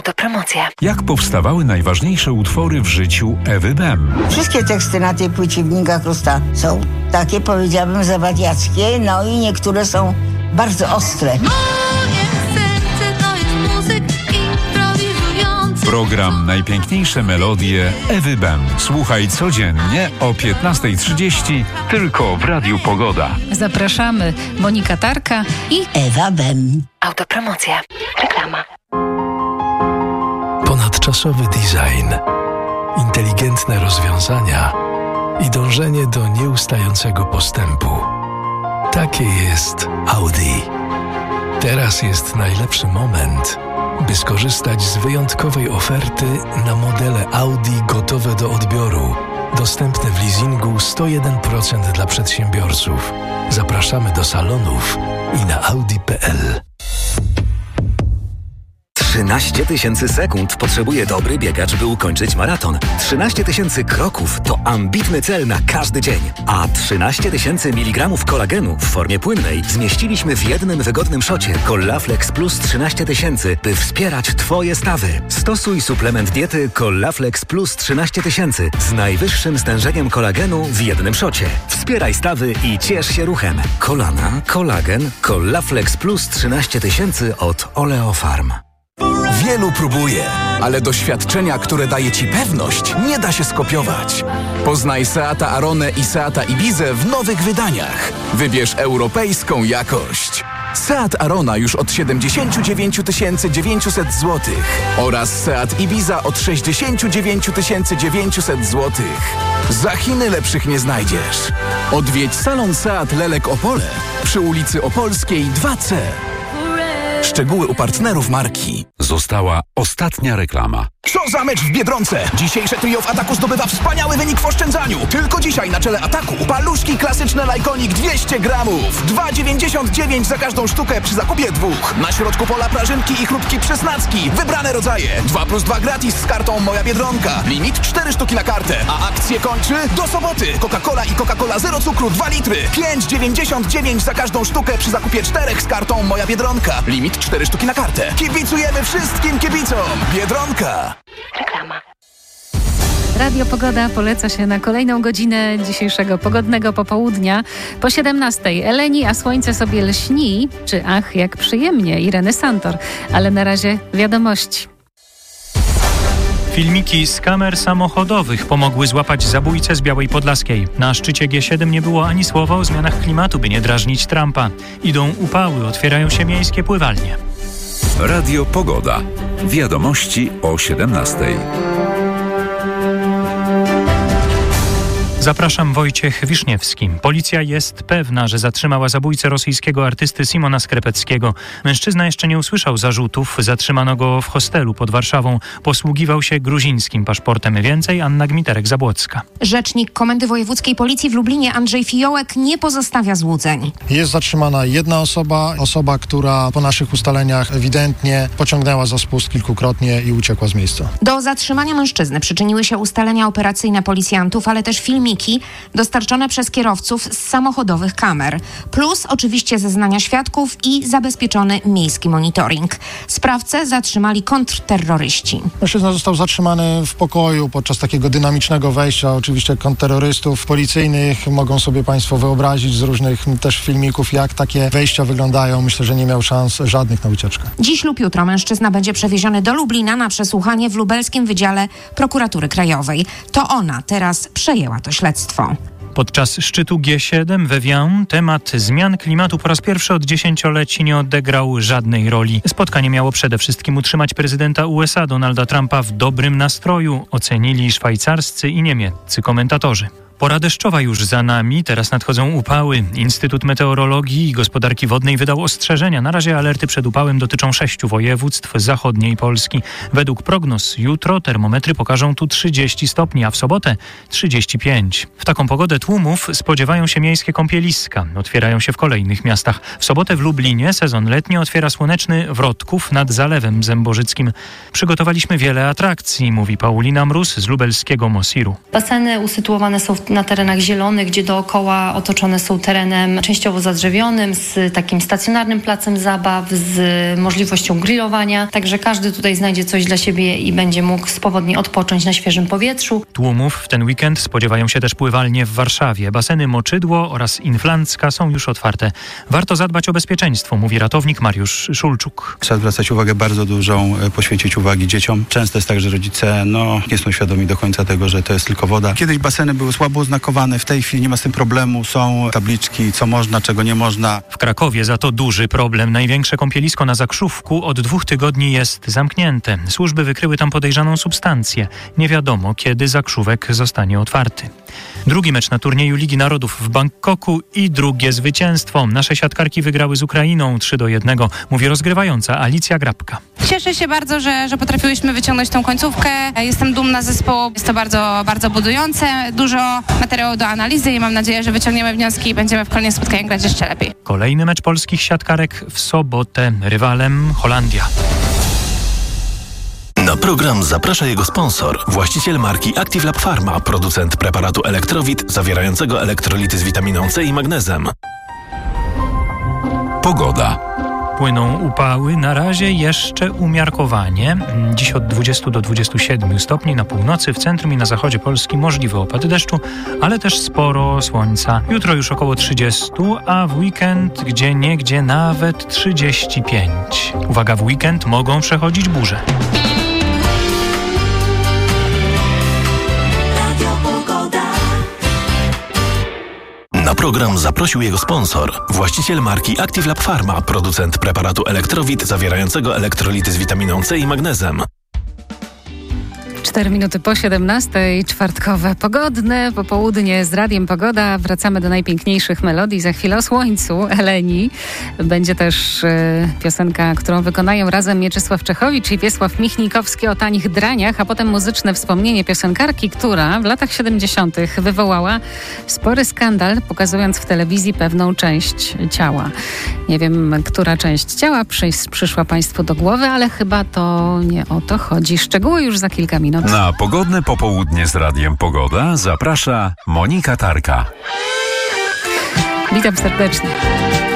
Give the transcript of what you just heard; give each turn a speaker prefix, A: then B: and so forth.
A: Autopromocja.
B: Jak powstawały najważniejsze utwory w życiu Ewy Bem?
C: Wszystkie teksty na tej płycie Wnika Krusta są takie, powiedziałabym, zawadiackie, no i niektóre są bardzo ostre.
B: Program Najpiękniejsze melodie Ewy Bem. Słuchaj codziennie o 15:30 tylko w Radiu Pogoda.
D: Zapraszamy Monika Tarka i
C: Ewa Bem.
A: Autopromocja. Reklama.
E: Ponadczasowy design, inteligentne rozwiązania i dążenie do nieustającego postępu. Takie jest Audi. Teraz jest najlepszy moment, by skorzystać z wyjątkowej oferty na modele Audi gotowe do odbioru. Dostępne w leasingu 101% dla przedsiębiorców. Zapraszamy do salonów i na audi.pl.
F: 13 000 sekund potrzebuje dobry biegacz, by ukończyć maraton. 13 000 kroków to ambitny cel na każdy dzień. A 13 000 mg kolagenu w formie płynnej zmieściliśmy w jednym wygodnym szocie Collaflex Plus 13 000, by wspierać Twoje stawy. Stosuj suplement diety Collaflex Plus 13 000 z najwyższym stężeniem kolagenu w jednym szocie. Wspieraj stawy i ciesz się ruchem. Kolana, kolagen, Collaflex Plus 13 000 od Oleofarm.
G: Wielu próbuje, ale doświadczenia, które daje Ci pewność, nie da się skopiować. Poznaj Seata Aronę i Seata Ibizę w nowych wydaniach. Wybierz europejską jakość. Seat Arona już od 79 900 zł oraz Seat Ibiza od 69 900 zł. Za Chiny lepszych nie znajdziesz. Odwiedź salon Seat Lelek Opole przy ulicy Opolskiej 2C. Szczegóły u partnerów marki.
B: Została ostatnia reklama.
G: Co za mecz w Biedronce! Dzisiejsze trio w ataku zdobywa wspaniały wynik w oszczędzaniu. Tylko dzisiaj na czele ataku paluszki klasyczne Lajkonik 200 gramów. 2,99 za każdą sztukę przy zakupie 2. Na środku pola prażynki i chrupki przesnacki. Wybrane rodzaje. 2+2 gratis z kartą Moja Biedronka. Limit 4 sztuki na kartę. A akcję kończy do soboty. Coca-Cola i Coca-Cola zero cukru 2 litry. 5,99 za każdą sztukę przy zakupie 4 z kartą Moja Biedronka. Limit 4 sztuki na kartę. Kibicujemy wszystkim kibicom. Biedronka.
A: Reklama.
D: Radio Pogoda poleca się na kolejną godzinę dzisiejszego pogodnego popołudnia. Po 17:00 Eleni, a słońce sobie lśni, czy ach, jak przyjemnie, Ireny Santor. Ale na razie wiadomości.
H: Filmiki z kamer samochodowych pomogły złapać zabójcę z Białej Podlaskiej. Na szczycie G7 nie było ani słowa o zmianach klimatu, by nie drażnić Trumpa. Idą upały, otwierają się miejskie pływalnie.
B: Radio Pogoda. Wiadomości o 17:00.
H: Zapraszam, Wojciech Wiszniewski. Policja jest pewna, że zatrzymała zabójcę rosyjskiego artysty Simona Skrepeckiego. Mężczyzna jeszcze nie usłyszał zarzutów. Zatrzymano go w hostelu pod Warszawą. Posługiwał się gruzińskim paszportem. Więcej Anna Gmiterek-Zabłocka.
I: Rzecznik Komendy Wojewódzkiej Policji w Lublinie Andrzej Fiołek nie pozostawia złudzeń.
J: Jest zatrzymana jedna osoba, która po naszych ustaleniach ewidentnie pociągnęła za spust kilkukrotnie i uciekła z miejsca.
I: Do zatrzymania mężczyzny przyczyniły się ustalenia operacyjne policjantów, ale też filmiki dostarczone przez kierowców z samochodowych kamer. Plus oczywiście zeznania świadków i zabezpieczony miejski monitoring. Sprawcę zatrzymali kontrterroryści.
J: Mężczyzna został zatrzymany w pokoju podczas takiego dynamicznego wejścia. Oczywiście kontrterrorystów policyjnych. Mogą sobie Państwo wyobrazić z różnych też filmików, jak takie wejścia wyglądają. Myślę, że nie miał szans żadnych na ucieczkę.
I: Dziś lub jutro mężczyzna będzie przewieziony do Lublina na przesłuchanie w lubelskim Wydziale Prokuratury Krajowej. To ona teraz przejęła to śledztwo.
H: Podczas szczytu G7 we Evian temat zmian klimatu po raz pierwszy od dziesięcioleci nie odegrał żadnej roli. Spotkanie miało przede wszystkim utrzymać prezydenta USA Donalda Trumpa w dobrym nastroju, ocenili szwajcarscy i niemieccy komentatorzy. Pora deszczowa już za nami, teraz nadchodzą upały. Instytut Meteorologii i Gospodarki Wodnej wydał ostrzeżenia. Na razie alerty przed upałem dotyczą 6 województw zachodniej Polski. Według prognoz jutro termometry pokażą tu 30 stopni, a w sobotę 35. W taką pogodę tłumów spodziewają się miejskie kąpieliska. Otwierają się w kolejnych miastach. W sobotę w Lublinie sezon letni otwiera słoneczny Wrotków nad Zalewem Zębożyckim. Przygotowaliśmy wiele atrakcji, mówi Paulina Mróz z lubelskiego Mosiru.
K: Baseny usytuowane są na terenach zielonych, gdzie dookoła otoczone są terenem częściowo zadrzewionym, z takim stacjonarnym placem zabaw, z możliwością grillowania. Także każdy tutaj znajdzie coś dla siebie i będzie mógł swobodnie odpocząć na świeżym powietrzu.
H: Tłumów w ten weekend spodziewają się też pływalnie w Warszawie. Baseny Moczydło oraz Inflancka są już otwarte. Warto zadbać o bezpieczeństwo, mówi ratownik Mariusz Szulczuk.
L: Trzeba zwracać uwagę bardzo dużą, poświęcić uwagi dzieciom. Często jest tak, że rodzice nie są świadomi do końca tego, że to jest tylko woda. Kiedyś baseny były słabo oznakowane, w tej chwili nie ma z tym problemu. Są tabliczki, co można, czego nie można.
H: W Krakowie za to duży problem. Największe kąpielisko na Zakrzówku od 2 tygodni jest zamknięte. Służby wykryły tam podejrzaną substancję. Nie wiadomo, kiedy Zakrzówek zostanie otwarty. Drugi mecz na turnieju Ligi Narodów w Bangkoku i drugie zwycięstwo. Nasze siatkarki wygrały z Ukrainą 3-1, mówi rozgrywająca Alicja Grabka.
M: Cieszę się bardzo, że potrafiłyśmy wyciągnąć tą końcówkę. Jestem dumna z zespołu. Jest to bardzo, bardzo budujące. Dużo materiału do analizy i mam nadzieję, że wyciągniemy wnioski i będziemy w kolejnych spotkaniach grać jeszcze lepiej.
H: Kolejny mecz polskich siatkarek w sobotę. Rywalem Holandia.
E: Na program zaprasza jego sponsor, właściciel marki Active Lab Pharma, producent preparatu Elektrowit zawierającego elektrolity z witaminą C i magnezem.
B: Pogoda.
H: Płyną upały, na razie jeszcze umiarkowanie. Dziś od 20 do 27 stopni na północy, w centrum i na zachodzie Polski możliwy opad deszczu, ale też sporo słońca. Jutro już około 30, a w weekend gdzieniegdzie nawet 35. Uwaga, w weekend mogą przechodzić burze.
E: Na program zaprosił jego sponsor, właściciel marki Active Lab Pharma, producent preparatu Elektrowit zawierającego elektrolity z witaminą C i magnezem.
D: 4 minuty po 17, czwartkowe, pogodne popołudnie z Radiem Pogoda. Wracamy do najpiękniejszych melodii. Za chwilę o słońcu Eleni. Będzie też piosenka, którą wykonają razem Mieczysław Czechowicz i Wiesław Michnikowski o tanich draniach, a potem muzyczne wspomnienie piosenkarki, która w latach 70. wywołała spory skandal, pokazując w telewizji pewną część ciała. Nie wiem, która część ciała przyszła Państwu do głowy, ale chyba to nie o to chodzi. Szczegóły już za kilka minut.
B: Na pogodne popołudnie z Radiem Pogoda zaprasza Monika Tarka.
D: Witam serdecznie.